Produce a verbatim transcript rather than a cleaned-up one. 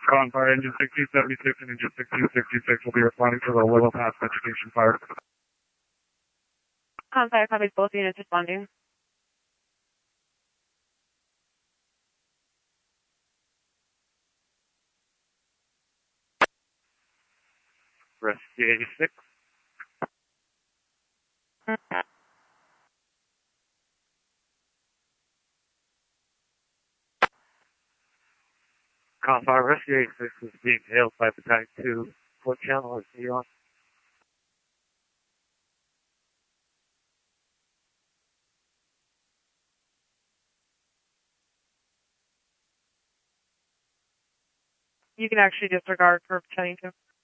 Calling fire engine sixteen seventy-six and engine sixteen sixty-six will be responding to the Willow Pass vegetation fire. Calling fire copies, both units responding. Rescue eighty-six. Calling fire Rescue eighty-six is being hailed by the Battalion two Fort Channel in New York. You can actually disregard for Battalion two.